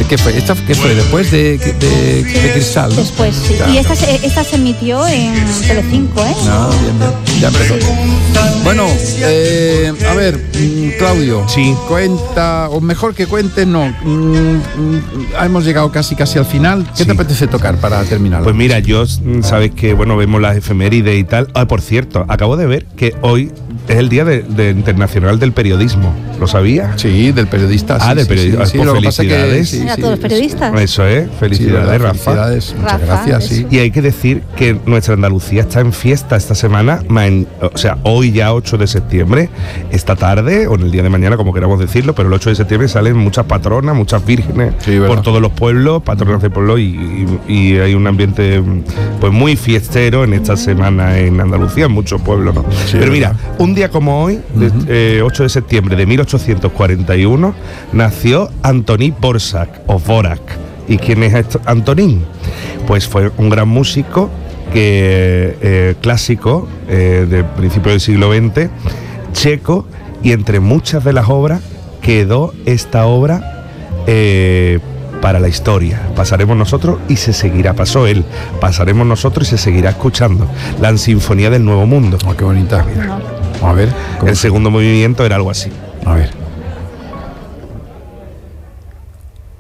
¿Qué fue? ¿Qué fue? ¿Después de Cristal, no? Después, sí. Claro. Y esta se emitió en Telecinco, ¿eh? No, bien. Ya empezó. Bueno, a ver, Claudio. Sí. Cuenta, o mejor que cuentes, no. Hemos llegado casi al final. ¿Qué te apetece tocar para terminar? Pues mira, yo sabes que, bueno, vemos las efemérides y tal. Por cierto, acabo de ver que hoy es el Día de Internacional del Periodismo. ¿Lo sabías? Sí, del periodista. Ah, del periodista. Sí, Pues lo que pasa es que felicidades. A todos los periodistas. Eso es, felicidades, Rafa. Felicidades, muchas Rafa, gracias, sí. eso. Y hay que decir que nuestra Andalucía está en fiesta esta semana, o sea, hoy ya 8 de septiembre, esta tarde, o en el día de mañana, como queramos decirlo, pero el 8 de septiembre salen muchas patronas, muchas vírgenes por todos los pueblos, patronas de pueblo, y hay un ambiente pues muy fiestero en esta semana en Andalucía, en muchos pueblos, ¿no? Sí, pero mira, un día como hoy, 8 de septiembre de 1841, nació Antonín Dvořák. ¿Y quién es Antonín? Pues fue un gran músico clásico del principio del siglo XX, checo, y entre muchas de las obras quedó esta obra para la historia. Pasaremos nosotros y se seguirá. Pasó él, pasaremos nosotros y se seguirá escuchando. La Sinfonía del Nuevo Mundo. Oh, qué bonita. A ver. El segundo movimiento era algo así. A ver.